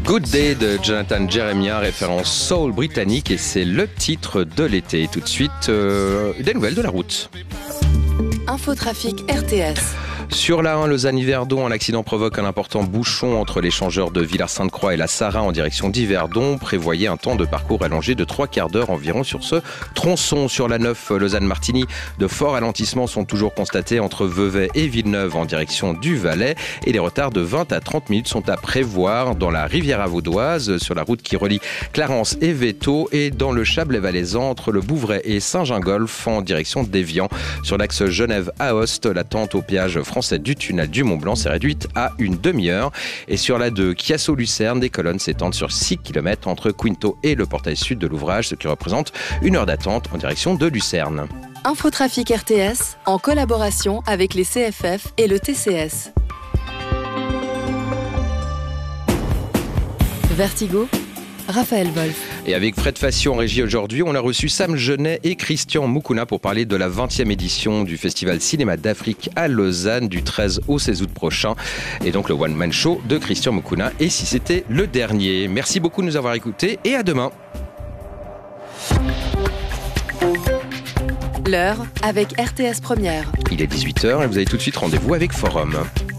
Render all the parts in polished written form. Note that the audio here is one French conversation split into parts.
Good Day de Jonathan Jeremiah, référence soul britannique, et c'est le titre de l'été. Tout de suite, des nouvelles de la route. Infotrafic RTS. Sur la 1, Lausanne-Yverdon, un accident provoque un important bouchon entre l'échangeur de Villars-Sainte-Croix et la Sarraz en direction d'Yverdon. Prévoyez un temps de parcours allongé de 3/4 d'heure environ sur ce tronçon. Sur la 9, Lausanne-Martigny, de forts ralentissements sont toujours constatés entre Vevey et Villeneuve en direction du Valais. Et les retards de 20 à 30 minutes sont à prévoir dans la Riviera vaudoise, sur la route qui relie Clarence et Véto, et dans le Chablais-Valaisan entre le Bouvray et Saint-Gingolph en direction d'Évian. Sur l'axe Genève-Aoste, l'attente au péage français du tunnel du Mont-Blanc s'est réduite à une demi-heure. Et sur la 2, Chiasso-Lucerne, des colonnes s'étendent sur 6 km entre Quinto et le portail sud de l'ouvrage, ce qui représente une heure d'attente en direction de Lucerne. Infotrafic RTS, en collaboration avec les CFF et le TCS. Vertigo, Raphaël Wolf. Et avec Fred Fassio en régie aujourd'hui, on a reçu Sam Genet et Christian Moukouna pour parler de la 20e édition du Festival Cinéma d'Afrique à Lausanne du 13 au 16 août prochain. Et donc le One Man Show de Christian Moukouna. Et si c'était le dernier. Merci beaucoup de nous avoir écoutés et à demain. L'heure avec RTS Première. Il est 18h et vous avez tout de suite rendez-vous avec Forum.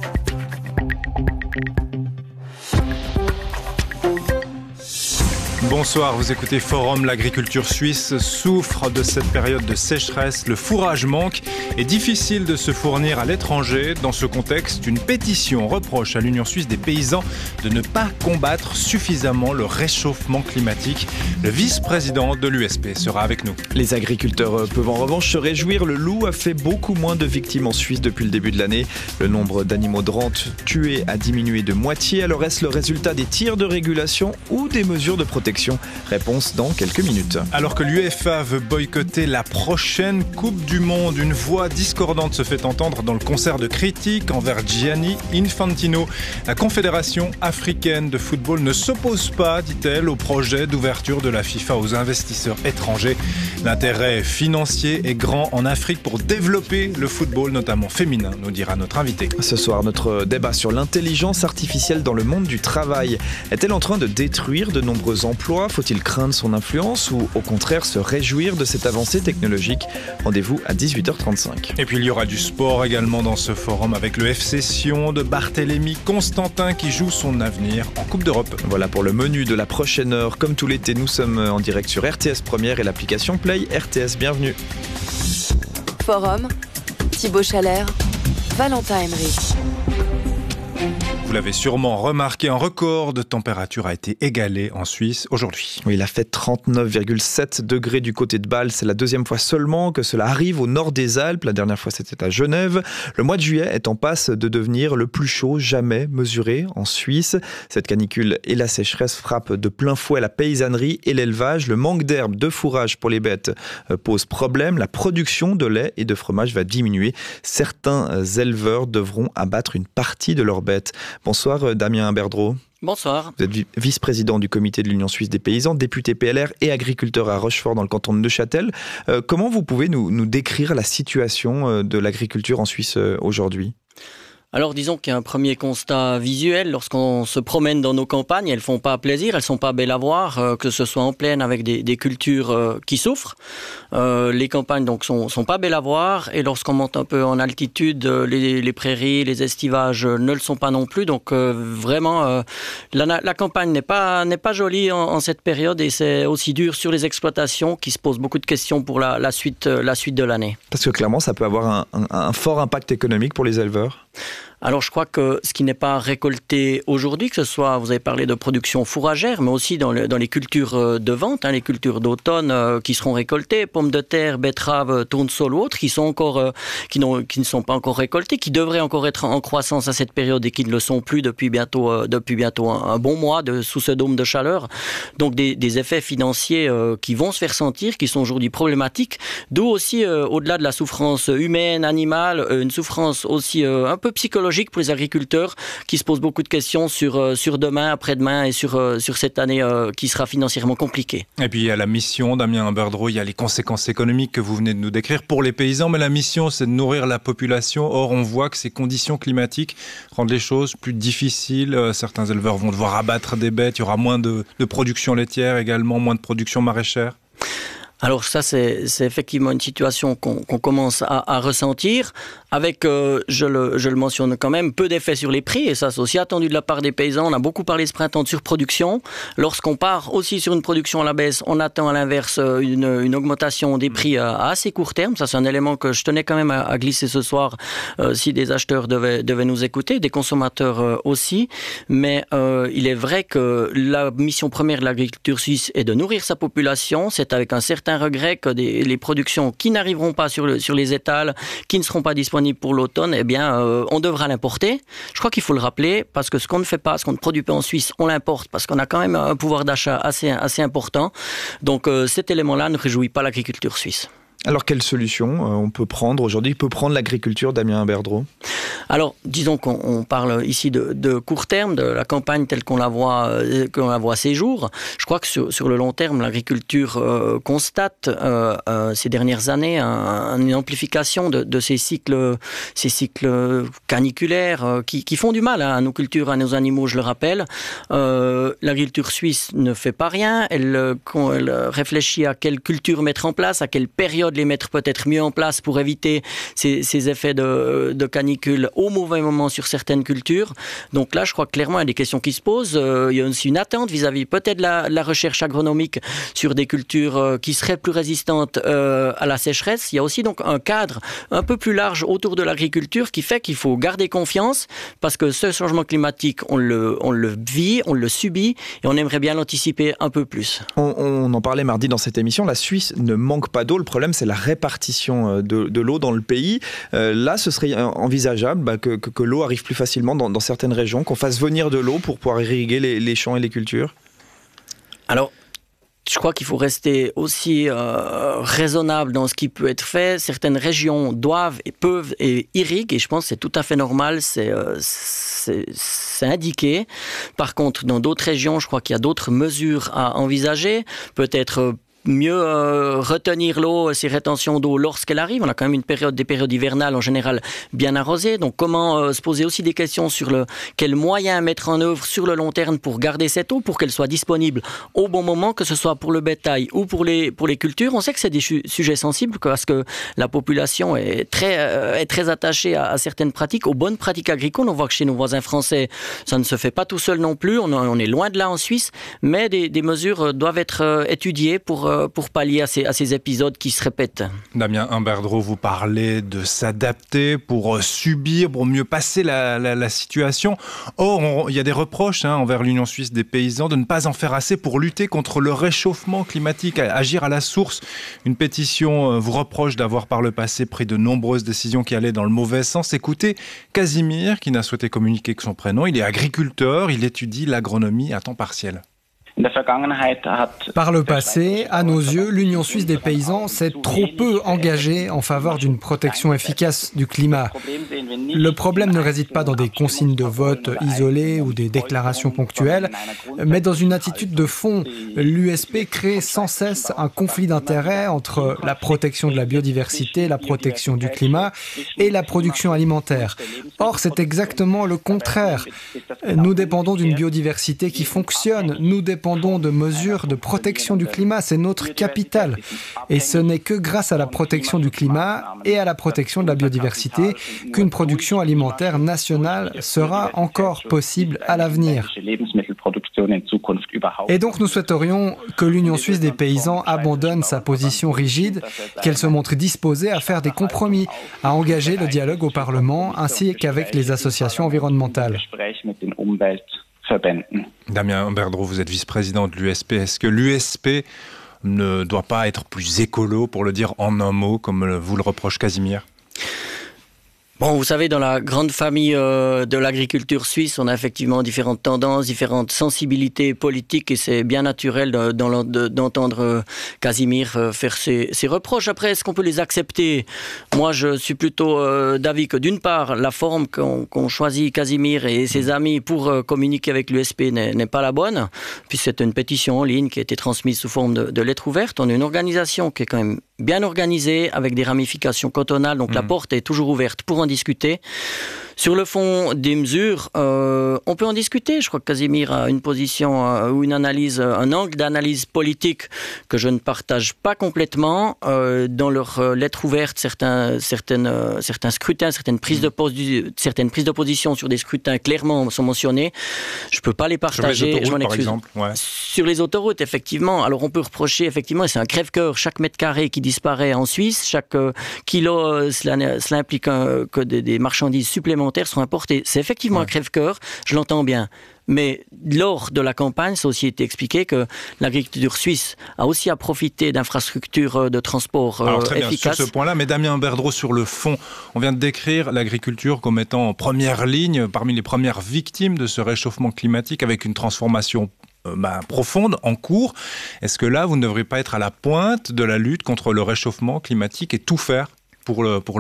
Bonsoir, vous écoutez Forum. L'agriculture suisse souffre de cette période de sécheresse. Le fourrage manque et difficile de se fournir à l'étranger. Dans ce contexte, une pétition reproche à l'Union suisse des paysans de ne pas combattre suffisamment le réchauffement climatique. Le vice-président de l'USP sera avec nous. Les agriculteurs peuvent en revanche se réjouir. Le loup a fait beaucoup moins de victimes en Suisse depuis le début de l'année. Le nombre d'animaux de rente tués a diminué de moitié. Alors est-ce le résultat des tirs de régulation ou des mesures de protection ? Réponse dans quelques minutes. Alors que l'UEFA veut boycotter la prochaine Coupe du Monde, une voix discordante se fait entendre dans le concert de critiques envers Gianni Infantino. La Confédération africaine de football ne s'oppose pas, dit-elle, au projet d'ouverture de la FIFA aux investisseurs étrangers. L'intérêt financier est grand en Afrique pour développer le football, notamment féminin, nous dira notre invité. Ce soir, notre débat sur l'intelligence artificielle dans le monde du travail. Est-elle en train de détruire de nombreux emplois ? Faut-il craindre son influence ou au contraire se réjouir de cette avancée technologique ? Rendez-vous à 18h35. Et puis il y aura du sport également dans ce forum avec le FC Sion de Barthélemy Constantin qui joue son avenir en Coupe d'Europe. Voilà pour le menu de la prochaine heure. Comme tout l'été, nous sommes en direct sur RTS Première et l'application Play RTS. Bienvenue. Forum, Thibaut Chalère, Valentin Emery. Vous l'avez sûrement remarqué, un record de température a été égalé en Suisse aujourd'hui. Oui, il a fait 39,7 degrés du côté de Bâle. C'est la deuxième fois seulement que cela arrive au nord des Alpes. La dernière fois, c'était à Genève. Le mois de juillet est en passe de devenir le plus chaud jamais mesuré en Suisse. Cette canicule et la sécheresse frappent de plein fouet la paysannerie et l'élevage. Le manque d'herbe, de fourrage pour les bêtes pose problème. La production de lait et de fromage va diminuer. Certains éleveurs devront abattre une partie de leurs bêtes. Bonsoir Damien Berdreau. Bonsoir. Vous êtes vice-président du comité de l'Union suisse des paysans, député PLR et agriculteur à Rochefort dans le canton de Neuchâtel. Comment vous pouvez nous décrire la situation de l'agriculture en Suisse aujourd'hui ? Alors disons qu'il y a un premier constat visuel. Lorsqu'on se promène dans nos campagnes, elles font pas plaisir, elles sont pas belles à voir, que ce soit en plaine avec des cultures qui souffrent. Les campagnes donc sont pas belles à voir, et lorsqu'on monte un peu en altitude, les prairies, les estivages ne le sont pas non plus. Donc vraiment, la campagne n'est pas jolie en cette période, et c'est aussi dur sur les exploitations qui se posent beaucoup de questions pour la suite de l'année. Parce que clairement, ça peut avoir un fort impact économique pour les éleveurs. Alors je crois que ce qui n'est pas récolté aujourd'hui, que ce soit, vous avez parlé de production fourragère, mais aussi dans les cultures de vente, les cultures d'automne qui seront récoltées, pommes de terre, betteraves, tournesol ou autres, qui ne sont pas encore récoltées, qui devraient encore être en croissance à cette période et qui ne le sont plus depuis bientôt un bon mois sous ce dôme de chaleur. Donc des effets financiers qui vont se faire sentir, qui sont aujourd'hui problématiques, d'où aussi au-delà de la souffrance humaine, animale, une souffrance aussi un peu psychologique psychologique pour les agriculteurs qui se posent beaucoup de questions sur demain, après-demain et sur cette année qui sera financièrement compliquée. Et puis il y a la mission, Damien Berdreau, il y a les conséquences économiques que vous venez de nous décrire pour les paysans, mais la mission c'est de nourrir la population. Or on voit que ces conditions climatiques rendent les choses plus difficiles. Certains éleveurs vont devoir abattre des bêtes, il y aura moins de production laitière également, moins de production maraîchère. Alors ça, c'est effectivement une situation qu'on commence à ressentir, avec, je le mentionne quand même, peu d'effets sur les prix, et ça c'est aussi attendu de la part des paysans. On a beaucoup parlé ce printemps de surproduction. Lorsqu'on part aussi sur une production à la baisse, on attend à l'inverse une augmentation des prix à assez court terme. Ça c'est un élément que je tenais quand même à glisser ce soir, si des acheteurs devaient nous écouter, des consommateurs aussi. Mais il est vrai que la mission première de l'agriculture suisse est de nourrir sa population. C'est avec un certain regret que les productions qui n'arriveront pas sur les étals, qui ne seront pas disponibles pour l'automne, eh bien, on devra l'importer. Je crois qu'il faut le rappeler, parce que ce qu'on ne fait pas, ce qu'on ne produit pas en Suisse, on l'importe, parce qu'on a quand même un pouvoir d'achat assez important. Donc cet élément-là ne réjouit pas l'agriculture suisse. Alors, quelle solution on peut prendre aujourd'hui, peut prendre l'agriculture, Damien Berdreau ? Alors, disons qu'on parle ici de court terme, de la campagne telle qu'on la voit ces jours. Je crois que sur le long terme, l'agriculture constate ces dernières années une amplification de ces cycles caniculaires qui font du mal à nos cultures, à nos animaux, je le rappelle. L'agriculture suisse ne fait pas rien. Elle réfléchit à quelle culture mettre en place, à quelle période les mettre peut-être mieux en place pour éviter ces effets de canicule au mauvais moment sur certaines cultures. Donc là, je crois que clairement, il y a des questions qui se posent. Il y a aussi une attente vis-à-vis peut-être de la recherche agronomique sur des cultures qui seraient plus résistantes à la sécheresse. Il y a aussi donc un cadre un peu plus large autour de l'agriculture qui fait qu'il faut garder confiance, parce que ce changement climatique, on le vit, on le subit, et on aimerait bien l'anticiper un peu plus. On en parlait mardi dans cette émission, la Suisse ne manque pas d'eau. Le problème, c'est la répartition de l'eau dans le pays. Là, ce serait envisageable que l'eau arrive plus facilement dans certaines régions, qu'on fasse venir de l'eau pour pouvoir irriguer les champs et les cultures. Alors, je crois qu'il faut rester aussi raisonnable dans ce qui peut être fait. Certaines régions doivent et peuvent et irriguent, et je pense que c'est tout à fait normal, c'est indiqué. Par contre, dans d'autres régions, je crois qu'il y a d'autres mesures à envisager. Peut-être mieux retenir l'eau, ces rétentions d'eau lorsqu'elle arrive. On a quand même des périodes hivernales en général bien arrosées. Donc comment se poser aussi des questions sur quels moyens mettre en œuvre sur le long terme pour garder cette eau, pour qu'elle soit disponible au bon moment, que ce soit pour le bétail ou pour les cultures. On sait que c'est des sujets sensibles parce que la population est très attachée à certaines pratiques, aux bonnes pratiques agricoles. On voit que chez nos voisins français, ça ne se fait pas tout seul non plus. On est loin de là en Suisse, mais des mesures doivent être étudiées pour pallier à ces épisodes qui se répètent. Damien Berdreau, vous parlez de s'adapter pour subir, pour mieux passer la situation. Or, il y a des reproches envers l'Union suisse des paysans de ne pas en faire assez pour lutter contre le réchauffement climatique, agir à la source. Une pétition vous reproche d'avoir par le passé pris de nombreuses décisions qui allaient dans le mauvais sens. Écoutez Casimir, qui n'a souhaité communiquer que son prénom. Il est agriculteur, il étudie l'agronomie à temps partiel. Par le passé, à nos yeux, l'Union suisse des paysans s'est trop peu engagée en faveur d'une protection efficace du climat. Le problème ne réside pas dans des consignes de vote isolées ou des déclarations ponctuelles, mais dans une attitude de fond. L'USP crée sans cesse un conflit d'intérêts entre la protection de la biodiversité, la protection du climat et la production alimentaire. Or, c'est exactement le contraire. Nous dépendons d'une biodiversité qui fonctionne, nous dépendons de mesures de protection du climat, c'est notre capital. Et ce n'est que grâce à la protection du climat et à la protection de la biodiversité qu'une production alimentaire nationale sera encore possible à l'avenir. Et donc nous souhaiterions que l'Union suisse des paysans abandonne sa position rigide, qu'elle se montre disposée à faire des compromis, à engager le dialogue au Parlement ainsi qu'avec les associations environnementales. Damien Berdreau, vous êtes vice-président de l'USP. Est-ce que l'USP ne doit pas être plus écolo, pour le dire en un mot, comme vous le reproche Casimir ? Bon, vous savez, dans la grande famille de l'agriculture suisse, on a effectivement différentes tendances, différentes sensibilités politiques et c'est bien naturel d'entendre Casimir faire ses reproches. Après, est-ce qu'on peut les accepter? Moi, je suis plutôt d'avis que d'une part, la forme qu'ont choisi Casimir et ses amis pour communiquer avec l'USP n'est pas la bonne. Puis c'est une pétition en ligne qui a été transmise sous forme de lettre ouverte. On a une organisation qui est quand même bien organisée avec des ramifications cantonales, donc la porte est toujours ouverte pour en discuter. Sur le fond des mesures, on peut en discuter. Je crois que Casimir a une position ou une analyse, un angle d'analyse politique que je ne partage pas complètement. Dans leur lettre ouverte, certains scrutins, certaines prises de position sur des scrutins clairement sont mentionnées. Je peux pas les partager. Sur les autoroutes, par exemple. Ouais. Sur les autoroutes, effectivement. Alors on peut reprocher, effectivement, et c'est un crève-cœur, chaque mètre carré qui disparaît en Suisse, chaque kilo, cela implique que des marchandises supplémentaires sont importées. C'est effectivement un crève-cœur, je l'entends bien. Mais lors de la campagne, ça a aussi été expliqué que l'agriculture suisse a aussi à profiter d'infrastructures de transport très efficaces. Bien, sur ce point-là, mais Damien Berdreau, sur le fond, on vient de décrire l'agriculture comme étant en première ligne, parmi les premières victimes de ce réchauffement climatique, avec une transformation profonde, en cours. Est-ce que là, vous ne devriez pas être à la pointe de la lutte contre le réchauffement climatique et tout faire pour l'endiguer ?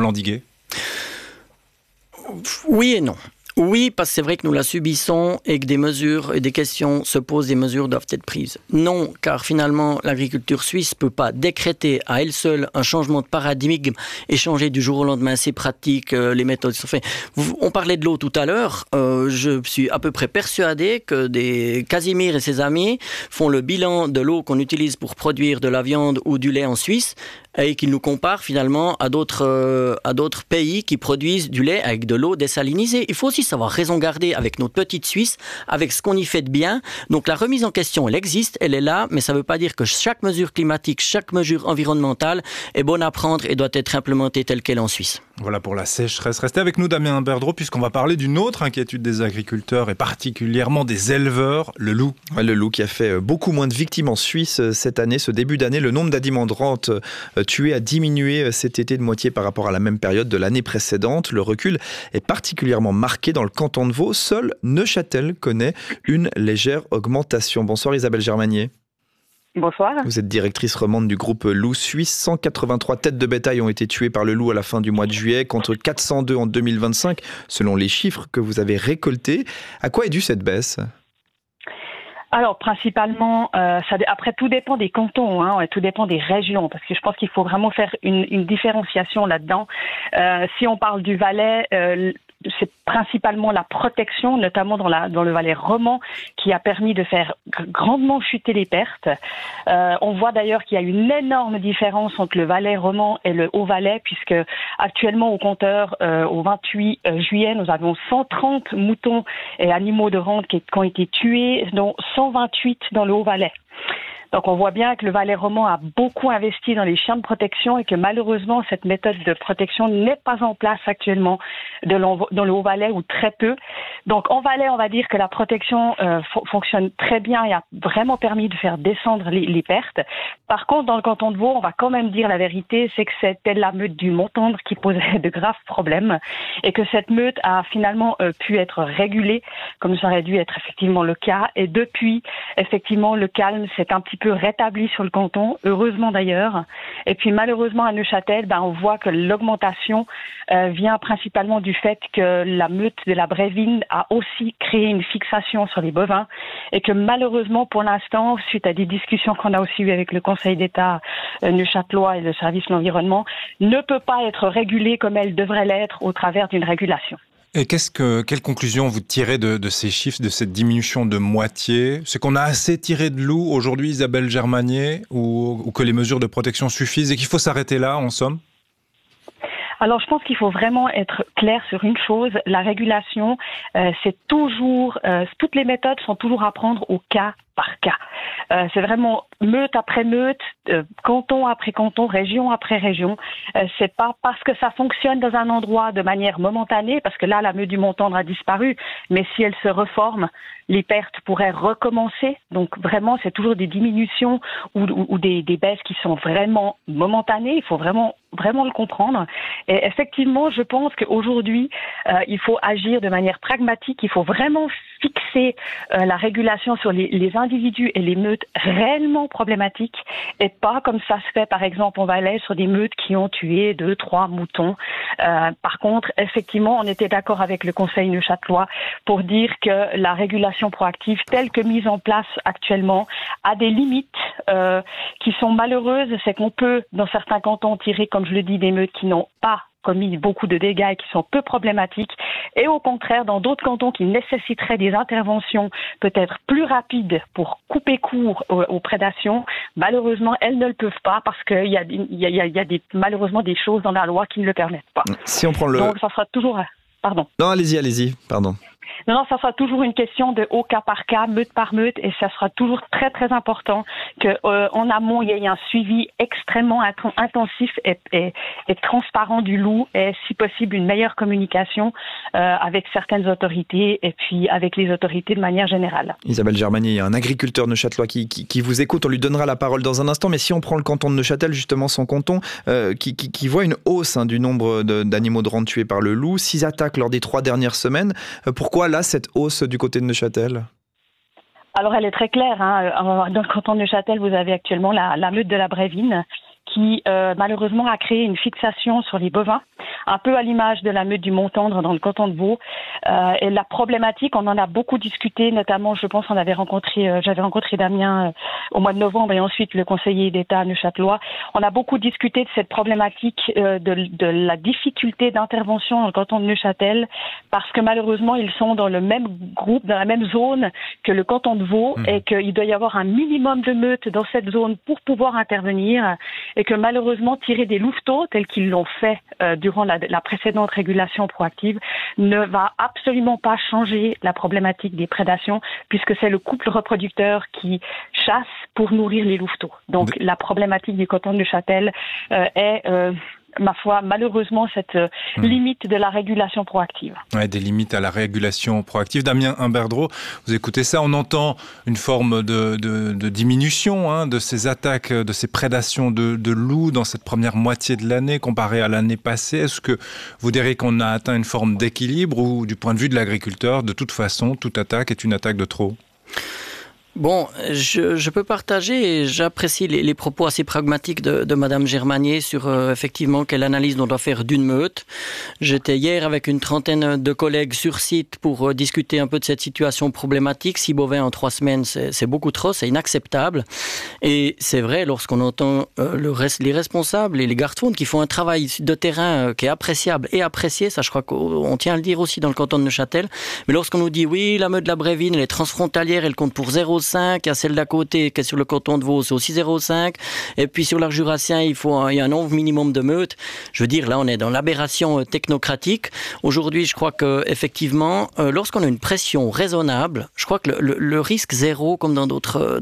Oui et non. Oui, parce que c'est vrai que nous la subissons et que des mesures et des questions se posent, des mesures doivent être prises. Non, car finalement, l'agriculture suisse ne peut pas décréter à elle seule un changement de paradigme et changer du jour au lendemain ses pratiques, les méthodes qui sont faites. On parlait de l'eau tout à l'heure. Je suis à peu près persuadé que Casimir et ses amis font le bilan de l'eau qu'on utilise pour produire de la viande ou du lait en Suisse et qu'ils nous comparent finalement à d'autres pays qui produisent du lait avec de l'eau désalinisée. Il faut aussi savoir raison garder avec notre petite Suisse, avec ce qu'on y fait de bien. Donc la remise en question, elle existe, elle est là, mais ça ne veut pas dire que chaque mesure climatique, chaque mesure environnementale est bonne à prendre et doit être implémentée telle qu'elle est en Suisse. Voilà pour la sécheresse. Restez avec nous, Damien Berdreau, puisqu'on va parler d'une autre inquiétude des agriculteurs et particulièrement des éleveurs, le loup. Ouais, le loup qui a fait beaucoup moins de victimes en Suisse cette année, ce début d'année. Le nombre d'adimandrantes tuées a diminué cet été de moitié par rapport à la même période de l'année précédente. Le recul est particulièrement marqué dans le canton de Vaud. Seul Neuchâtel connaît une légère augmentation. Bonsoir Isabelle Germanier. Bonsoir. Vous êtes directrice romande du groupe Loup Suisse. 183 têtes de bétail ont été tuées par le loup à la fin du mois de juillet, contre 402 en 2025, selon les chiffres que vous avez récoltés. À quoi est due cette baisse ? Alors, principalement, après, tout dépend des cantons, et tout dépend des régions, parce que je pense qu'il faut vraiment faire une différenciation là-dedans. Si on parle du Valais, c'est principalement la protection, notamment dans le Valais romand, qui a permis de faire grandement chuter les pertes. On voit d'ailleurs qu'il y a une énorme différence entre le Valais romand et le Haut-Valais, puisque actuellement au compteur, au 28 juillet, nous avons 130 moutons et animaux de rente qui ont été tués, dont 128 dans le Haut-Valais. Donc on voit bien que le Valais romand a beaucoup investi dans les chiens de protection et que malheureusement cette méthode de protection n'est pas en place actuellement dans le Haut-Valais, ou très peu. Donc en Valais, on va dire que la protection fonctionne très bien et a vraiment permis de faire descendre les pertes. Par contre, dans le canton de Vaud, on va quand même dire la vérité, c'est que c'était la meute du Montendre qui posait de graves problèmes et que cette meute a finalement pu être régulée comme ça aurait dû être effectivement le cas. Et depuis, effectivement, le calme s'est un petit peu rétabli sur le canton, heureusement d'ailleurs. Et puis malheureusement à Neuchâtel, on voit que l'augmentation vient principalement du fait que la meute de la Brévine a aussi créé une fixation sur les bovins et que malheureusement pour l'instant, suite à des discussions qu'on a aussi eues avec le Conseil d'État neuchâtelois et le service de l'environnement, ne peut pas être régulée comme elle devrait l'être au travers d'une régulation. Et quelle conclusion vous tirez de ces chiffres, de cette diminution de moitié ? C'est qu'on a assez tiré de loup aujourd'hui, Isabelle Germanier, ou que les mesures de protection suffisent et qu'il faut s'arrêter là, en somme ? Alors, je pense qu'il faut vraiment être clair sur une chose. La régulation, c'est toujours, toutes les méthodes sont toujours à prendre au cas par cas. C'est vraiment meute après meute, canton après canton, région après région. C'est pas parce que ça fonctionne dans un endroit de manière momentanée, parce que là, la meute du Mont-Tendre a disparu, mais si elle se reforme, les pertes pourraient recommencer. Donc vraiment, c'est toujours des diminutions ou des baisses qui sont vraiment momentanées. Il faut vraiment le comprendre. Et effectivement, je pense qu'aujourd'hui, il faut agir de manière pragmatique. Il faut vraiment fixer la régulation sur les individus et les meutes réellement problématiques et pas comme ça se fait, par exemple, en Valais, sur des meutes qui ont tué 2-3 moutons. Par contre, effectivement, on était d'accord avec le Conseil neuchâtelois pour dire que la régulation proactive telle que mise en place actuellement a des limites qui sont malheureuses. C'est qu'on peut, dans certains cantons, tirer, comme je le dis, des meutes qui n'ont pas commis beaucoup de dégâts et qui sont peu problématiques, et au contraire, dans d'autres cantons qui nécessiteraient des interventions peut-être plus rapides pour couper court aux prédations, malheureusement, elles ne le peuvent pas parce qu'il y a malheureusement des choses dans la loi qui ne le permettent pas. Si on prend Donc, ça sera toujours... Pardon. Non, allez-y, pardon. Non, ça sera toujours une question de au cas par cas, meute par meute, et ça sera toujours très très important qu'en amont il y ait un suivi extrêmement intensif et transparent du loup, et si possible une meilleure communication avec certaines autorités et puis avec les autorités de manière générale. Isabelle Germanier, il y a un agriculteur neuchâtelois qui vous écoute, on lui donnera la parole dans un instant, mais si on prend le canton de Neuchâtel, justement son canton, qui voit une hausse du nombre d'animaux de rente tués par le loup, 6 attaques lors des 3 dernières semaines, pourquoi là cette hausse du côté de Neuchâtel? Alors elle est très claire. Dans le canton de Neuchâtel, vous avez actuellement la meute de la Brévine qui malheureusement a créé une fixation sur les bovins, un peu à l'image de la meute du Mont-Tendre dans le canton de Vaud. Et la problématique, on en a beaucoup discuté, notamment, je pense, j'avais rencontré Damien au mois de novembre et ensuite le conseiller d'État neuchâtelois. On a beaucoup discuté de cette problématique de la difficulté d'intervention dans le canton de Neuchâtel, parce que malheureusement, ils sont dans le même groupe, dans la même zone que le canton de Vaud, et qu'il doit y avoir un minimum de meutes dans cette zone pour pouvoir intervenir, et que malheureusement, tirer des louveteaux, tels qu'ils l'ont fait durant la précédente régulation proactive, ne va absolument pas changer la problématique des prédations, puisque c'est le couple reproducteur qui chasse pour nourrir les louveteaux. Donc la problématique du canton de Neuchâtel est... ma foi, malheureusement, cette limite de la régulation proactive. Ouais, des limites à la régulation proactive. Damien Humberdreau, vous écoutez ça, on entend une forme de diminution de ces attaques, de ces prédations de loups dans cette première moitié de l'année comparée à l'année passée. Est-ce que vous direz qu'on a atteint une forme d'équilibre ou du point de vue de l'agriculteur, de toute façon, toute attaque est une attaque de trop ? Bon, je peux partager et j'apprécie les propos assez pragmatiques de Madame Germanier sur effectivement quelle analyse on doit faire d'une meute. J'étais hier avec une trentaine de collègues sur site pour discuter un peu de cette situation problématique. 6 bovins en 3 semaines, c'est beaucoup trop, c'est inacceptable. Et c'est vrai, lorsqu'on entend les responsables et les gardes-faunes qui font un travail de terrain qui est appréciable et apprécié, ça je crois qu'on tient à le dire aussi dans le canton de Neuchâtel, mais lorsqu'on nous dit oui, la meute de la Brévine, elle est transfrontalière, elle compte pour 0,5, il y a celle d'à côté qui est sur le canton de Vaud, c'est aussi 0,5. Et puis sur l'arc jurassien, il y a un nombre minimum de meutes. Je veux dire, là, on est dans l'aberration technocratique. Aujourd'hui, je crois qu'effectivement, lorsqu'on a une pression raisonnable, je crois que le risque zéro, comme dans d'autres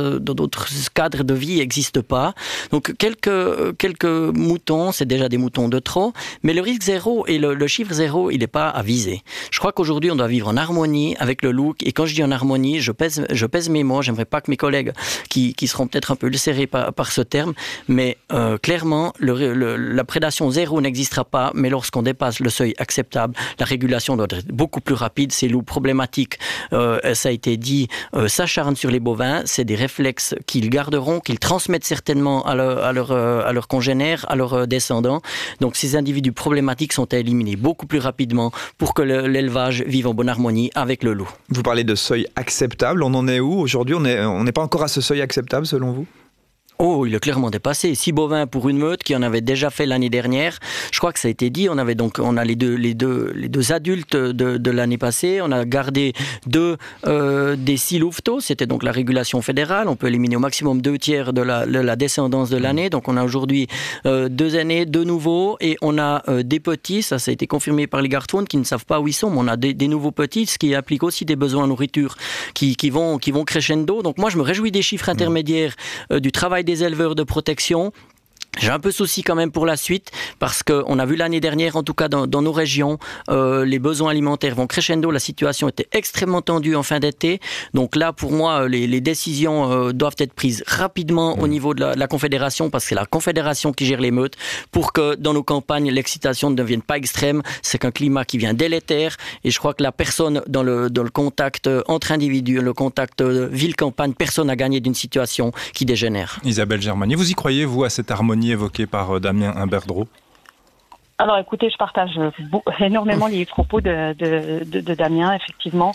cadres de vie, n'existe pas. Donc, quelques moutons, c'est déjà des moutons de trop. Mais le risque zéro et le chiffre zéro, il n'est pas à viser. Je crois qu'aujourd'hui, on doit vivre en harmonie avec le loup. Et quand je dis en harmonie, je pèse mes mots, j'aimerais pas que mes collègues qui seront peut-être un peu ulcérés par ce terme, mais clairement, la prédation zéro n'existera pas, mais lorsqu'on dépasse le seuil acceptable, la régulation doit être beaucoup plus rapide. Ces loups problématiques, ça a été dit, s'acharnent sur les bovins, c'est des réflexes qu'ils garderont, qu'ils transmettent certainement à leurs congénères, à leurs descendants. Donc ces individus problématiques sont à éliminer beaucoup plus rapidement pour que l'élevage vive en bonne harmonie avec le loup. Vous parlez de seuil acceptable, on en est où aujourd'hui? On n'est pas encore à ce seuil acceptable selon vous? Oh, il est clairement dépassé. 6 bovins pour une meute qui en avait déjà fait l'année dernière. Je crois que ça a été dit. On a les deux adultes de l'année passée. On a gardé 2 des 6 louveteaux. C'était donc la régulation fédérale. On peut éliminer au maximum 2 tiers de la descendance de l'année. Donc on a aujourd'hui 2 aînés, 2 nouveaux, et on a des petits. Ça a été confirmé par les Gartwound qui ne savent pas où ils sont. Mais on a des nouveaux petits, ce qui implique aussi des besoins en nourriture qui vont crescendo. Donc moi je me réjouis des chiffres intermédiaires du travail des éleveurs de protection. J'ai un peu souci quand même pour la suite, parce qu'on a vu l'année dernière, en tout cas dans nos régions, les besoins alimentaires vont crescendo. La situation était extrêmement tendue en fin d'été. Donc là, pour moi, les décisions doivent être prises rapidement au niveau de la Confédération, parce que c'est la Confédération qui gère les meutes, pour que dans nos campagnes, l'excitation ne devienne pas extrême. C'est qu'un climat qui vient délétère, et je crois que la personne dans le contact entre individus, le contact ville-campagne, personne n'a gagné d'une situation qui dégénère. Isabelle Germanier, vous y croyez, vous, à cette harmonie évoqué par Damien Humberdro? Alors écoutez, je partage énormément les propos de Damien, effectivement.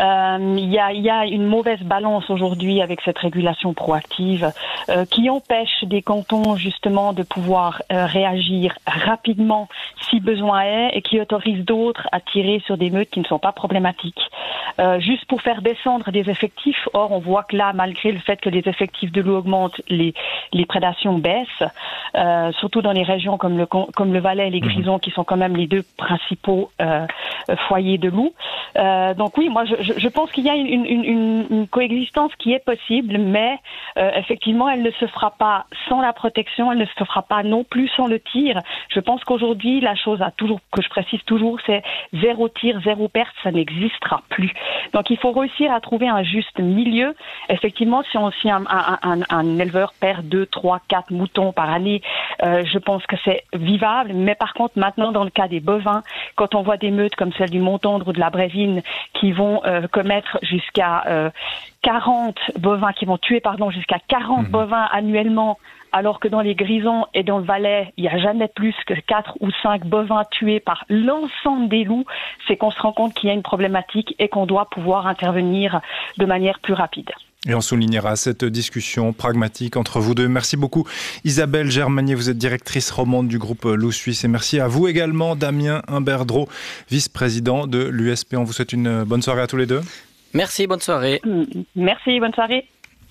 Il y a une mauvaise balance aujourd'hui avec cette régulation proactive qui empêche des cantons justement de pouvoir réagir rapidement si besoin est, et qui autorise d'autres à tirer sur des meutes qui ne sont pas problématiques. Juste pour faire descendre des effectifs. Or, on voit que là, malgré le fait que les effectifs de loups augmentent, les prédations baissent, surtout dans les régions comme le Valais et les Grisons, qui sont quand même les 2 principaux foyers de loups. Donc oui, moi je pense qu'il y a une coexistence qui est possible, mais effectivement elle ne se fera pas sans la protection, elle ne se fera pas non plus sans le tir. Je pense qu'aujourd'hui la chose que je précise toujours, c'est 0 tir, 0 perte, ça n'existera plus. Donc il faut réussir à trouver un juste milieu. Effectivement, si un éleveur perd 2, 3, 4 moutons par année, je pense que c'est vivable, mais par contre maintenant dans le cas des bovins, quand on voit des meutes comme celle du Mont-Tendre ou de la Brévine qui vont commettre jusqu'à 40 bovins, qui vont tuer jusqu'à 40 bovins annuellement, alors que dans les Grisons et dans le Valais, il n'y a jamais plus que 4 ou 5 bovins tués par l'ensemble des loups, c'est qu'on se rend compte qu'il y a une problématique et qu'on doit pouvoir intervenir de manière plus rapide. Et on soulignera cette discussion pragmatique entre vous deux. Merci beaucoup Isabelle Germanier, vous êtes directrice romande du groupe Loup Suisse, et merci à vous également Damien Humberdro, vice-président de l'USP. On vous souhaite une bonne soirée à tous les deux. Merci, bonne soirée. Merci, bonne soirée.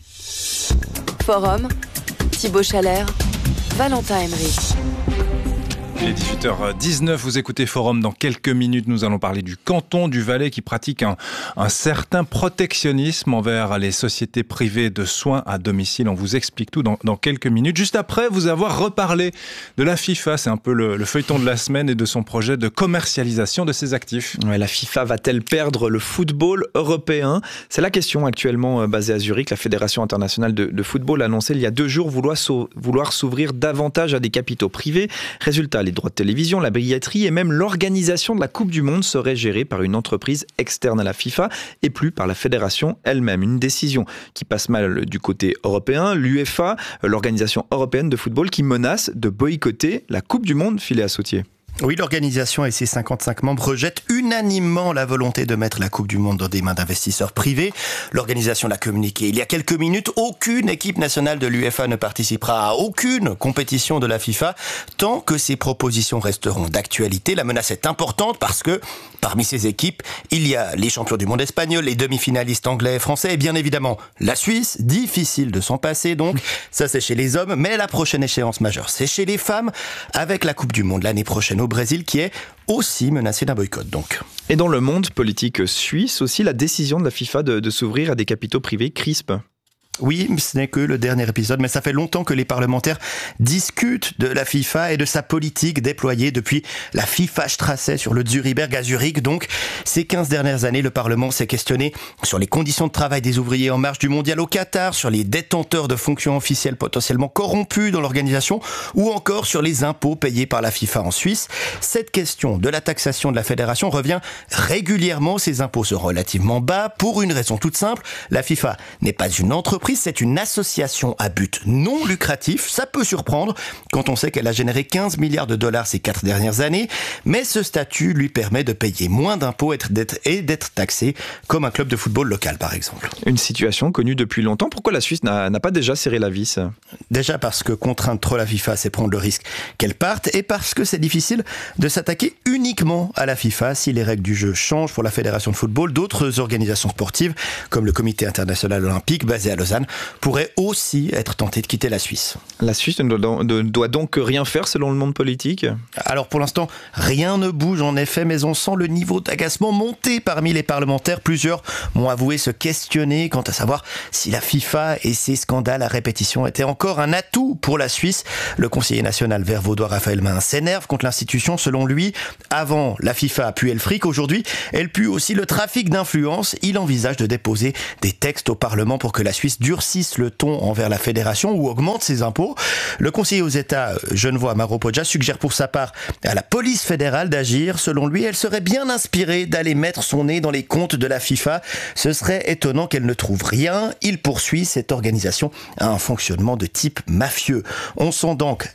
Forum, Thibaut Chalère, Valentin Emery. Il est 18h19, vous écoutez Forum. Dans quelques minutes, nous allons parler du canton du Valais qui pratique un certain protectionnisme envers les sociétés privées de soins à domicile. On vous explique tout dans quelques minutes. Juste après vous avoir reparlé de la FIFA, c'est un peu le feuilleton de la semaine, et de son projet de commercialisation de ses actifs. Ouais, la FIFA va-t-elle perdre le football européen? C'est la question actuellement basée à Zurich. La Fédération internationale de football a annoncé il y a 2 jours vouloir s'ouvrir davantage à des capitaux privés. Résultat, les droits de télévision, la billetterie et même l'organisation de la Coupe du Monde seraient gérés par une entreprise externe à la FIFA et plus par la fédération elle-même. Une décision qui passe mal du côté européen. L'UEFA, l'organisation européenne de football, qui menace de boycotter la Coupe du Monde, Philéa Sautier. Oui, l'organisation et ses 55 membres rejettent unanimement la volonté de mettre la Coupe du Monde dans des mains d'investisseurs privés. L'organisation l'a communiqué il y a quelques minutes. Aucune équipe nationale de l'UEFA ne participera à aucune compétition de la FIFA tant que ces propositions resteront d'actualité. La menace est importante parce que parmi ces équipes, il y a les champions du monde espagnols, les demi-finalistes anglais et français et bien évidemment la Suisse. Difficile de s'en passer donc. Ça, c'est chez les hommes, mais la prochaine échéance majeure, c'est chez les femmes avec la Coupe du Monde l'année prochaine au Brésil qui est aussi menacé d'un boycott donc. Et dans le monde politique suisse aussi, la décision de la FIFA de s'ouvrir à des capitaux privés crispe. Oui, ce n'est que le dernier épisode, mais ça fait longtemps que les parlementaires discutent de la FIFA et de sa politique déployée depuis la FIFA-Straße sur le Zürichberg à Zurich. Donc, ces 15 dernières années, le Parlement s'est questionné sur les conditions de travail des ouvriers en marge du mondial au Qatar, sur les détenteurs de fonctions officielles potentiellement corrompus dans l'organisation, ou encore sur les impôts payés par la FIFA en Suisse. Cette question de la taxation de la fédération revient régulièrement. Ces impôts sont relativement bas pour une raison toute simple. La FIFA n'est pas une entreprise l'entreprise, c'est une association à but non lucratif. Ça peut surprendre quand on sait qu'elle a généré 15 milliards de dollars ces 4 dernières années, mais ce statut lui permet de payer moins d'impôts et d'être taxé comme un club de football local, par exemple. Une situation connue depuis longtemps. Pourquoi la Suisse n'a pas déjà serré la vis ? Déjà parce que contraindre trop la FIFA, c'est prendre le risque qu'elle parte, et parce que c'est difficile de s'attaquer uniquement à la FIFA. Si les règles du jeu changent pour la Fédération de football, d'autres organisations sportives, comme le Comité international olympique, basé à Lausanne, pourraient aussi être tentées de quitter la Suisse. La Suisse ne doit donc rien faire selon le monde politique ? Alors pour l'instant, rien ne bouge en effet, mais on sent le niveau d'agacement monter parmi les parlementaires. Plusieurs m'ont avoué se questionner quant à savoir si la FIFA et ses scandales à répétition étaient encore un atout pour la Suisse. Le conseiller national vert vaudois Raphaël Mahin s'énerve contre l'institution. Selon lui, avant, la FIFA puait le fric. Aujourd'hui, elle pue aussi le trafic d'influence. Il envisage de déposer des textes au Parlement pour que la Suisse durcisse le ton envers la fédération ou augmente ses impôts. Le conseiller aux États, Genevois Maropodja, suggère pour sa part à la police fédérale d'agir. Selon lui, elle serait bien inspirée d'aller mettre son nez dans les comptes de la FIFA. Ce serait étonnant qu'elle ne trouve rien. Il poursuit, cette organisation a un fonctionnement de type mafieux. On sent donc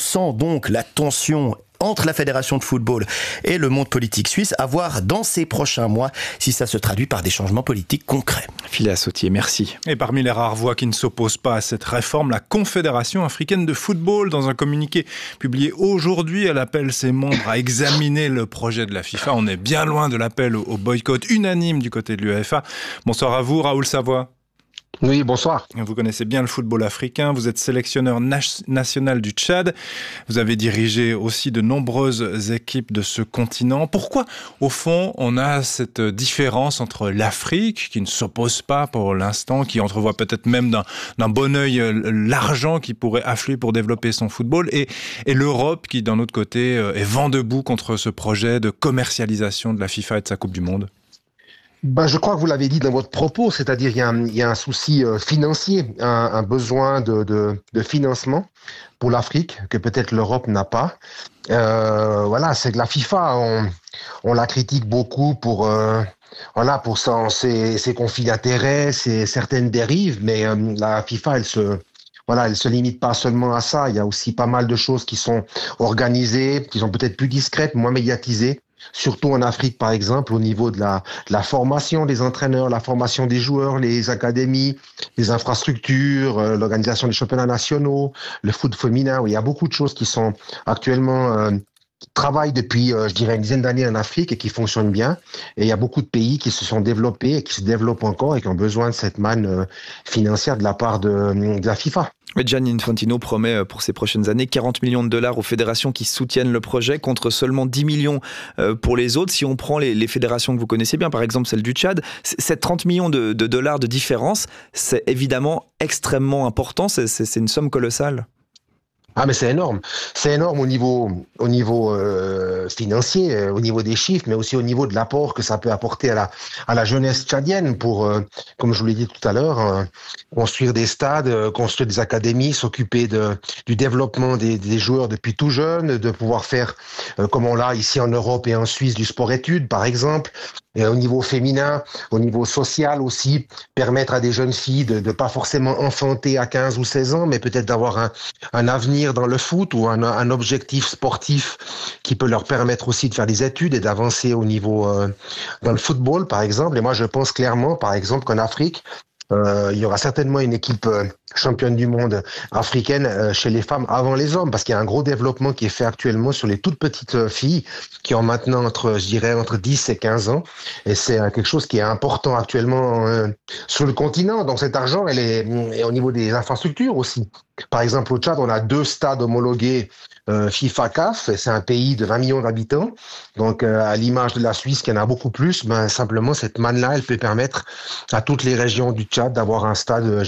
la tension entre la Fédération de football et le monde politique suisse, à voir dans ces prochains mois si ça se traduit par des changements politiques concrets. Philéas Sautier, merci. Et parmi les rares voix qui ne s'opposent pas à cette réforme, la Confédération africaine de football, dans un communiqué publié aujourd'hui, elle appelle ses membres à examiner le projet de la FIFA. On est bien loin de l'appel au boycott unanime du côté de l'UEFA. Bonsoir à vous, Raoul Savoie. Oui, bonsoir. Vous connaissez bien le football africain, vous êtes sélectionneur national du Tchad, vous avez dirigé aussi de nombreuses équipes de ce continent. Pourquoi, au fond, on a cette différence entre l'Afrique, qui ne s'oppose pas pour l'instant, qui entrevoit peut-être même d'un bon œil l'argent qui pourrait affluer pour développer son football, et l'Europe qui, d'un autre côté, est vent debout contre ce projet de commercialisation de la FIFA et de sa Coupe du Monde? Je crois que vous l'avez dit dans votre propos, c'est-à-dire il y a un souci financier, un besoin de financement pour l'Afrique que peut-être l'Europe n'a pas. C'est que la FIFA, on la critique beaucoup pour ses conflits d'intérêts, ses certaines dérives, mais la FIFA, elle se limite pas seulement à ça. Il y a aussi pas mal de choses qui sont organisées, qui sont peut-être plus discrètes, moins médiatisées. Surtout en Afrique, par exemple, au niveau de la formation des entraîneurs, la formation des joueurs, les académies, les infrastructures, l'organisation des championnats nationaux, le foot féminin. Il y a beaucoup de choses qui sont actuellement qui travaillent depuis, une dizaine d'années en Afrique et qui fonctionnent bien. Et il y a beaucoup de pays qui se sont développés et qui se développent encore et qui ont besoin de cette manne financière de la part de la FIFA. Gianni Infantino promet pour ces prochaines années 40 millions de dollars aux fédérations qui soutiennent le projet contre seulement 10 millions pour les autres. Si on prend les fédérations que vous connaissez bien, par exemple celle du Tchad, cette 30 millions de dollars de différence, c'est évidemment extrêmement important, c'est une somme colossale. Ah, mais c'est énorme. C'est énorme au niveau financier, au niveau des chiffres, mais aussi au niveau de l'apport que ça peut apporter à la jeunesse tchadienne pour, comme je vous l'ai dit tout à l'heure, construire des stades, construire des académies, s'occuper du développement des joueurs depuis tout jeune, de pouvoir faire, comme on l'a ici en Europe et en Suisse, du sport-études, par exemple. Et au niveau féminin, au niveau social aussi, permettre à des jeunes filles de pas forcément enfanter à 15 ou 16 ans, mais peut-être d'avoir un avenir dans le foot ou un objectif sportif qui peut leur permettre aussi de faire des études et d'avancer au niveau dans le football, par exemple. Et moi, je pense clairement, par exemple, qu'en Afrique, il y aura certainement une équipe championne du monde africaine chez les femmes avant les hommes, parce qu'il y a un gros développement qui est fait actuellement sur les toutes petites filles qui ont maintenant entre 10 et 15 ans. Et c'est quelque chose qui est important actuellement sur le continent. Donc cet argent, elle est au niveau des infrastructures aussi. Par exemple, au Tchad, on a 2 stades homologués FIFA CAF. C'est un pays de 20 millions d'habitants. Donc, à l'image de la Suisse, qui en a beaucoup plus, simplement, cette manne-là, elle peut permettre à toutes les régions du Tchad d'avoir un stade,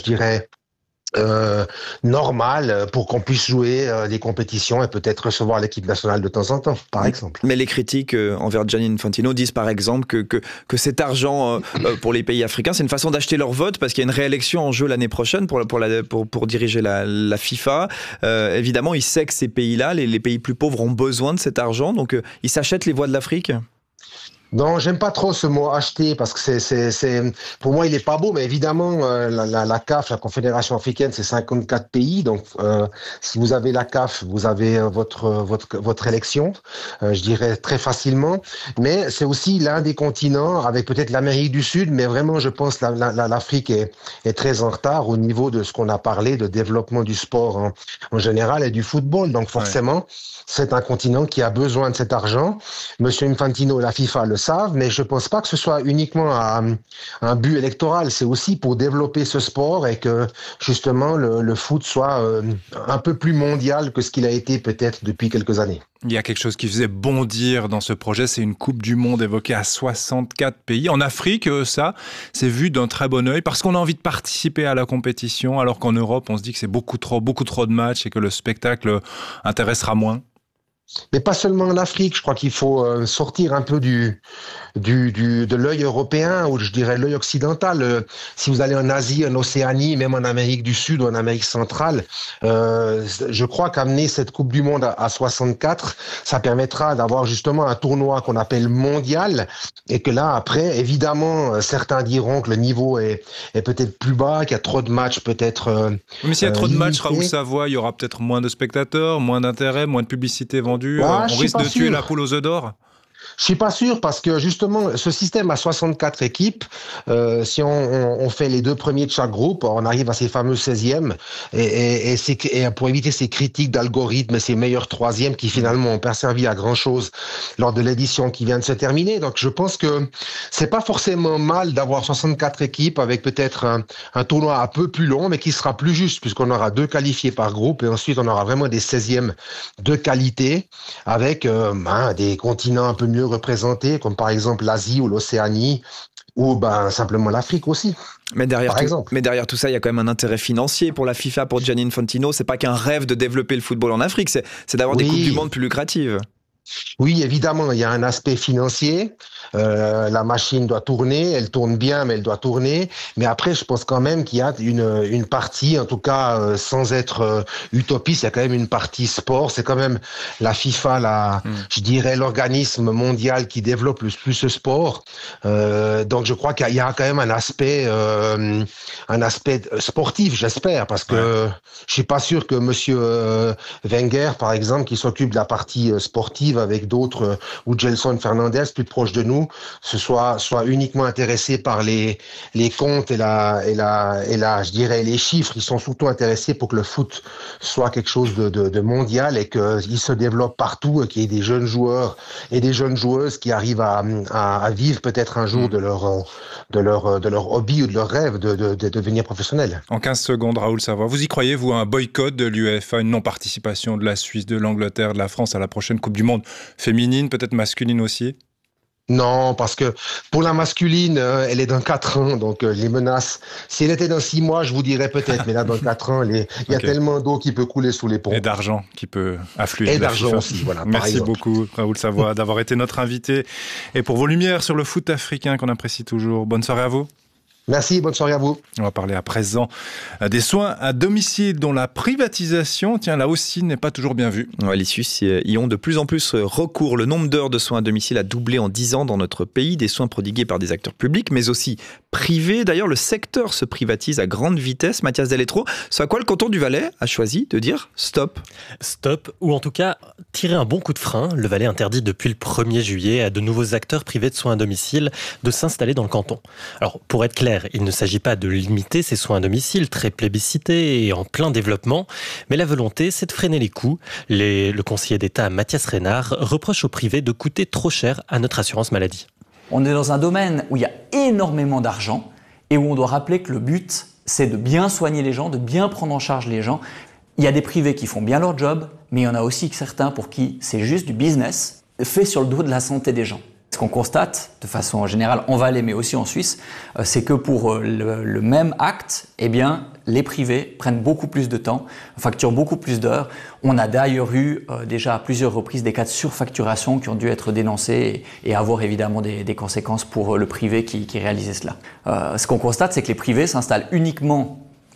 normal pour qu'on puisse jouer des compétitions et peut-être recevoir l'équipe nationale de temps en temps, par exemple. Mais les critiques envers Gianni Infantino disent par exemple que cet argent pour les pays africains, c'est une façon d'acheter leur vote parce qu'il y a une réélection en jeu l'année prochaine pour diriger la FIFA. Évidemment, il sait que ces pays-là, les pays plus pauvres, ont besoin de cet argent, donc ils s'achètent les voix de l'Afrique. Non, j'aime pas trop ce mot acheter parce que pour moi il est pas beau, mais évidemment la CAF, la Confédération africaine, c'est 54 pays, donc si vous avez la CAF, vous avez votre élection, je dirais très facilement. Mais c'est aussi l'un des continents avec peut-être l'Amérique du Sud, mais vraiment je pense l'Afrique est très en retard au niveau de ce qu'on a parlé de développement du sport en général et du football. Donc forcément, c'est un continent qui a besoin de cet argent. Monsieur Infantino et la FIFA le savent, mais je pense pas que ce soit uniquement un but électoral. C'est aussi pour développer ce sport et que justement le foot soit un peu plus mondial que ce qu'il a été peut-être depuis quelques années. Il y a quelque chose qui faisait bondir dans ce projet, c'est une Coupe du Monde évoquée à 64 pays. En Afrique, ça, c'est vu d'un très bon œil parce qu'on a envie de participer à la compétition, alors qu'en Europe, on se dit que c'est beaucoup trop de matchs et que le spectacle intéressera moins. Mais pas seulement en Afrique, je crois qu'il faut sortir un peu de l'œil européen ou je dirais l'œil occidental. Si vous allez en Asie, en Océanie, même en Amérique du Sud ou en Amérique centrale, je crois qu'amener cette Coupe du Monde à 64, ça permettra d'avoir justement un tournoi qu'on appelle mondial et que là, après, évidemment, certains diront que le niveau est peut-être plus bas, qu'il y a trop de matchs peut-être Mais s'il y a trop de matchs, Raoul Savoie, il y aura peut-être moins de spectateurs, moins d'intérêt, moins de publicité vendue. On risque de tuer la poule aux œufs d'or. Je suis pas sûr parce que justement ce système à 64 équipes, si on fait les 2 premiers de chaque groupe, on arrive à ces fameux 16e et pour éviter ces critiques d'algorithmes et ces meilleurs 3e qui finalement ont pas servi à grand chose lors de l'édition qui vient de se terminer. Donc je pense que c'est pas forcément mal d'avoir 64 équipes avec peut-être un tournoi un peu plus long mais qui sera plus juste puisqu'on aura 2 qualifiés par groupe et ensuite on aura vraiment des 16e de qualité avec des continents un peu mieux représentés, comme par exemple l'Asie ou l'Océanie, ou simplement l'Afrique aussi. Mais derrière tout ça, il y a quand même un intérêt financier pour la FIFA, pour Gianni Infantino. C'est pas qu'un rêve de développer le football en Afrique, c'est d'avoir des Coupes du Monde plus lucratives. Oui, évidemment, il y a un aspect financier. La machine doit tourner, elle tourne bien, mais elle doit tourner. Mais après, je pense quand même qu'il y a une partie, en tout cas, sans être utopiste, il y a quand même une partie sport. C'est quand même la FIFA, je dirais, l'organisme mondial qui développe le plus ce sport. Donc, je crois qu'il y a quand même un aspect sportif, j'espère, parce que je suis pas sûr que Monsieur Wenger, par exemple, qui s'occupe de la partie sportive avec d'autres, ou Gelson Fernandez, plus proche de nous, soit uniquement intéressés par les comptes et je dirais les chiffres. Ils sont surtout intéressés pour que le foot soit quelque chose de mondial et qu'il se développe partout et qu'il y ait des jeunes joueurs et des jeunes joueuses qui arrivent à vivre peut-être un jour de leur hobby ou de leur rêve de devenir professionnel. En 15 secondes, Raoul Savoie, vous y croyez, vous, à un boycott de l'UEFA, une non-participation de la Suisse, de l'Angleterre, de la France à la prochaine Coupe du Monde féminine, peut-être masculine aussi? Non, parce que pour la masculine, elle est dans 4 ans, donc les menaces. Si elle était dans 6 mois, je vous dirais peut-être, mais là, dans 4 ans, il y a tellement d'eau qui peut couler sous les ponts. Et d'argent qui peut affluer. Et d'argent aussi, voilà. Merci beaucoup, Raoul Savoie, d'avoir été notre invité et pour vos lumières sur le foot africain qu'on apprécie toujours. Bonne soirée à vous. Merci, bonne soirée à vous. On va parler à présent des soins à domicile dont la privatisation, là aussi, n'est pas toujours bien vue. Les Suisses y ont de plus en plus recours. Le nombre d'heures de soins à domicile a doublé en 10 ans dans notre pays, des soins prodigués par des acteurs publics, mais aussi privés. D'ailleurs, le secteur se privatise à grande vitesse. Mathias Deletro, c'est à quoi le canton du Valais a choisi de dire stop. Stop, ou en tout cas tirer un bon coup de frein. Le Valais interdit depuis le 1er juillet à de nouveaux acteurs privés de soins à domicile de s'installer dans le canton. Alors, pour être clair, il ne s'agit pas de limiter ces soins à domicile, très plébiscités et en plein développement, mais la volonté, c'est de freiner les coûts. Le conseiller d'État Mathias Reynard reproche au privé de coûter trop cher à notre assurance maladie. On est dans un domaine où il y a énormément d'argent et où on doit rappeler que le but, c'est de bien soigner les gens, de bien prendre en charge les gens. Il y a des privés qui font bien leur job, mais il y en a aussi certains pour qui c'est juste du business fait sur le dos de la santé des gens. Ce qu'on constate, de façon générale en Valais, mais aussi en Suisse, c'est que pour le même acte, les privés prennent beaucoup plus de temps, facturent beaucoup plus d'heures. On a d'ailleurs eu déjà à plusieurs reprises des cas de surfacturation qui ont dû être dénoncés et avoir évidemment des conséquences pour le privé qui réalisait cela. Ce qu'on constate, c'est que les privés s'installent uniquement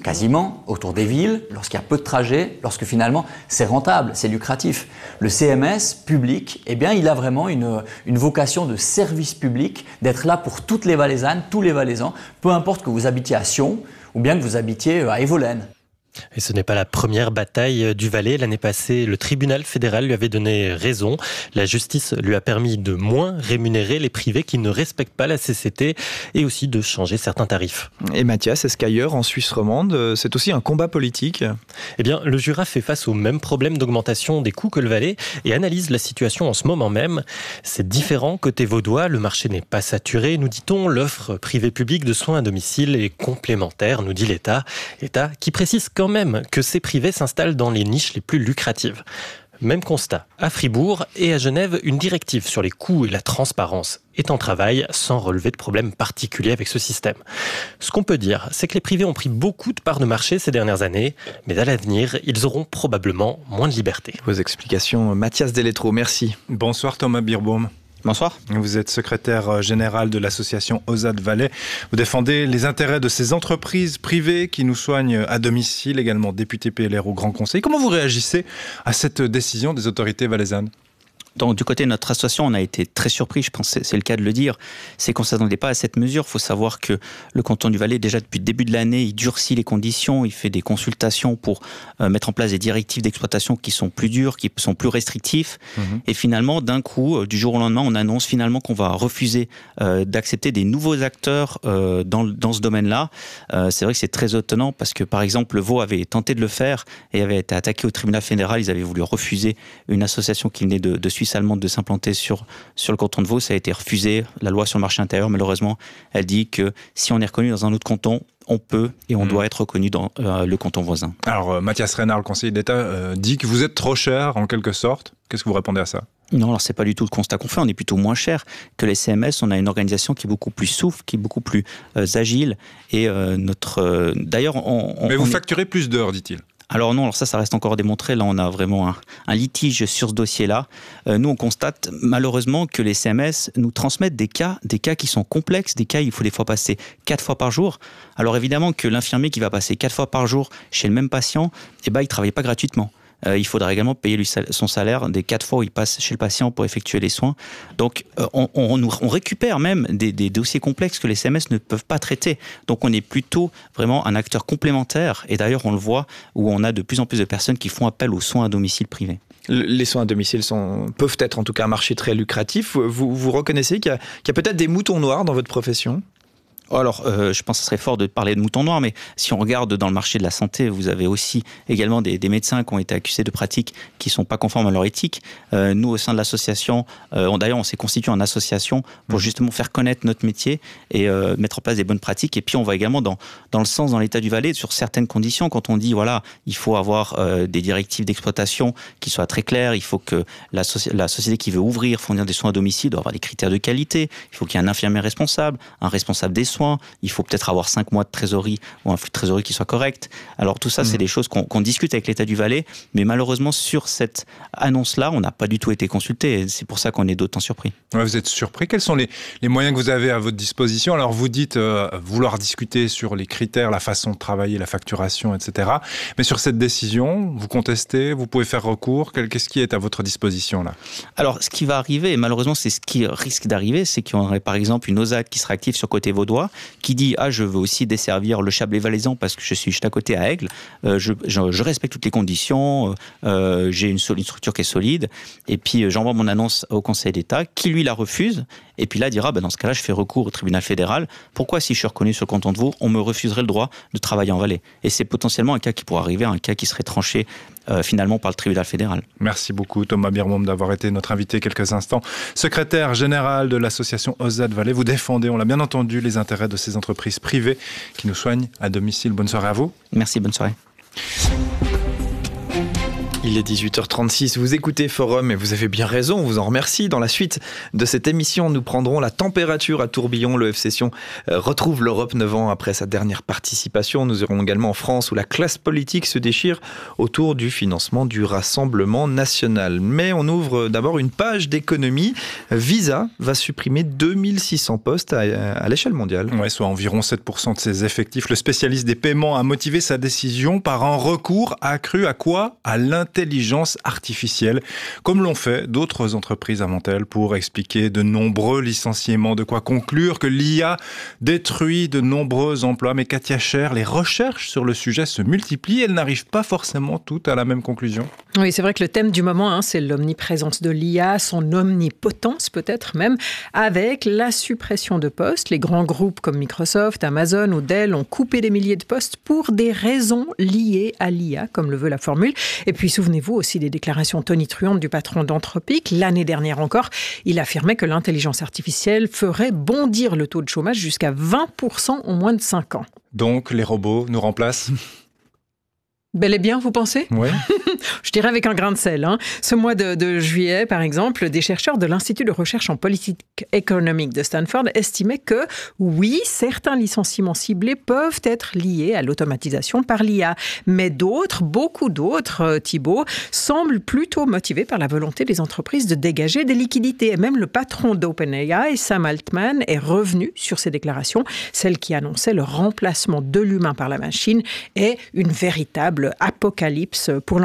quasiment, autour des villes, lorsqu'il y a peu de trajets, lorsque finalement c'est rentable, c'est lucratif. Le CMS public, eh bien, il a vraiment une vocation de service public, d'être là pour toutes les Valaisannes, tous les Valaisans, peu importe que vous habitiez à Sion ou bien que vous habitiez à Evolène. Et ce n'est pas la première bataille du Valais. L'année passée, le tribunal fédéral lui avait donné raison. La justice lui a permis de moins rémunérer les privés qui ne respectent pas la CCT et aussi de changer certains tarifs. Et Mathias, est-ce qu'ailleurs, en Suisse romande, c'est aussi un combat politique ? Eh bien, le Jura fait face au même problème d'augmentation des coûts que le Valais et analyse la situation en ce moment même. C'est différent côté vaudois. Le marché n'est pas saturé, nous dit-on. L'offre privée-publique de soins à domicile est complémentaire, nous dit l'État. État qui précise quand même que ces privés s'installent dans les niches les plus lucratives. Même constat à Fribourg et à Genève, une directive sur les coûts et la transparence est en travail sans relever de problèmes particuliers avec ce système. Ce qu'on peut dire, c'est que les privés ont pris beaucoup de parts de marché ces dernières années, mais à l'avenir, ils auront probablement moins de liberté. Vos explications, Mathias Deletro, merci. Bonsoir Thomas Birbaum. Bonsoir. Vous êtes secrétaire général de l'association OSAD Valais. Vous défendez les intérêts de ces entreprises privées qui nous soignent à domicile, également député PLR au Grand Conseil. Comment vous réagissez à cette décision des autorités valaisannes ? Donc, du côté de notre association, on a été très surpris, je pense que c'est le cas de le dire, c'est qu'on ne s'attendait pas à cette mesure. Il faut savoir que le canton du Valais, déjà depuis le début de l'année, il durcit les conditions, il fait des consultations pour mettre en place des directives d'exploitation qui sont plus dures, qui sont plus restrictifs. Et finalement, d'un coup, du jour au lendemain, on annonce finalement qu'on va refuser d'accepter des nouveaux acteurs dans ce domaine-là. C'est vrai que c'est très étonnant parce que, par exemple, le Vaud avait tenté de le faire et avait été attaqué au tribunal fédéral. Ils avaient voulu refuser une association qui venait de Suisse allemande de s'implanter sur le canton de Vaud. Ça a été refusé. La loi sur le marché intérieur, malheureusement, elle dit que si on est reconnu dans un autre canton, on peut et on doit être reconnu dans le canton voisin. Alors, Mathias Renard, le conseiller d'État, dit que vous êtes trop cher, en quelque sorte. Qu'est-ce que vous répondez à ça ? Non, alors c'est pas du tout le constat qu'on fait. On est plutôt moins cher que les CMS. On a une organisation qui est beaucoup plus souple, qui est beaucoup plus agile. Et d'ailleurs, mais vous facturez plus d'heures, dit-il. Alors non, alors ça reste encore démontré. Là, on a vraiment un litige sur ce dossier-là. Nous, on constate malheureusement que les CMS nous transmettent des cas qui sont complexes, des cas où il faut des fois passer 4 fois par jour. Alors évidemment que l'infirmier qui va passer 4 fois par jour chez le même patient, il ne travaille pas gratuitement. Il faudra également payer son salaire des 4 fois où il passe chez le patient pour effectuer les soins. Donc, on récupère même des dossiers complexes que les CMS ne peuvent pas traiter. Donc, on est plutôt vraiment un acteur complémentaire. Et d'ailleurs, on le voit où on a de plus en plus de personnes qui font appel aux soins à domicile privés. Les soins à domicile peuvent être en tout cas un marché très lucratif. Vous reconnaissez qu'il y a peut-être des moutons noirs dans votre profession ? Alors, je pense que ce serait fort de parler de moutons noirs, mais si on regarde dans le marché de la santé, vous avez aussi également des médecins qui ont été accusés de pratiques qui ne sont pas conformes à leur éthique. Nous, au sein de l'association, d'ailleurs, on s'est constitué en association pour justement faire connaître notre métier et mettre en place des bonnes pratiques. Et puis, on va également dans le sens, dans l'état du Valais, sur certaines conditions. Quand on dit, voilà, il faut avoir des directives d'exploitation qui soient très claires, il faut que la société qui veut ouvrir, fournir des soins à domicile, doit avoir des critères de qualité, il faut qu'il y ait un infirmier responsable, un responsable des soins, il faut peut-être avoir 5 mois de trésorerie ou un flux de trésorerie qui soit correct. Alors tout ça, c'est des choses qu'on discute avec l'État du Valais, mais malheureusement sur cette annonce-là, on n'a pas du tout été consulté et c'est pour ça qu'on est d'autant surpris. Ouais, vous êtes surpris. Quels sont les moyens que vous avez à votre disposition ? Alors vous dites vouloir discuter sur les critères, la façon de travailler, la facturation, etc. Mais sur cette décision, vous contestez, vous pouvez faire recours. Qu'est-ce qui est à votre disposition là ? Alors ce qui va arriver, et malheureusement c'est ce qui risque d'arriver, c'est qu'il y aurait par exemple une OSAD qui sera active sur côté vaudois, qui dit je veux aussi desservir le Chablais valaisan parce que je suis juste à côté à Aigle, je respecte toutes les conditions, j'ai une structure qui est solide, et puis j'envoie mon annonce au Conseil d'État qui lui la refuse, et puis là dira dans ce cas-là je fais recours au tribunal fédéral. Pourquoi, si je suis reconnu sur le canton de Vaud, on me refuserait le droit de travailler en Valais? Et c'est potentiellement un cas qui pourrait arriver, un cas qui serait tranché finalement par le tribunal fédéral. Merci beaucoup Thomas Birbaum d'avoir été notre invité quelques instants. Secrétaire général de l'association OSAD Valais, vous défendez, on l'a bien entendu, les intérêts de ces entreprises privées qui nous soignent à domicile. Bonne soirée à vous. Merci, bonne soirée. Il est 18h36, vous écoutez Forum et vous avez bien raison, on vous en remercie. Dans la suite de cette émission, nous prendrons la température à Tourbillon. Le FC Sion retrouve l'Europe 9 ans après sa dernière participation. Nous irons également en France où la classe politique se déchire autour du financement du Rassemblement national. Mais on ouvre d'abord une page d'économie. Visa va supprimer 2600 postes à l'échelle mondiale. Ouais, soit environ 7% de ses effectifs. Le spécialiste des paiements a motivé sa décision par un recours accru à quoi ? À l'intelligence artificielle, comme l'ont fait d'autres entreprises avant elle pour expliquer de nombreux licenciements. De quoi conclure que l'IA détruit de nombreux emplois. Mais Katia Scher, les recherches sur le sujet se multiplient. Elles n'arrivent pas forcément toutes à la même conclusion. Oui, c'est vrai que le thème du moment, c'est l'omniprésence de l'IA, son omnipotence peut-être même, avec la suppression de postes. Les grands groupes comme Microsoft, Amazon ou Dell ont coupé des milliers de postes pour des raisons liées à l'IA, comme le veut la formule. Et puis souvenez-vous aussi des déclarations tonitruantes du patron d'Anthropic. L'année dernière encore, il affirmait que l'intelligence artificielle ferait bondir le taux de chômage jusqu'à 20% en moins de 5 ans. Donc les robots nous remplacent ? Bel et bien, vous pensez ? Oui. Je dirais avec un grain de sel. Ce mois de juillet, par exemple, des chercheurs de l'Institut de recherche en politique économique de Stanford estimaient que, oui, certains licenciements ciblés peuvent être liés à l'automatisation par l'IA. Mais d'autres, beaucoup d'autres, Thibaut, semblent plutôt motivés par la volonté des entreprises de dégager des liquidités. Et même le patron d'OpenAI, Sam Altman, est revenu sur ces déclarations. Celle qui annonçait le remplacement de l'humain par la machine est une véritable apocalypse pour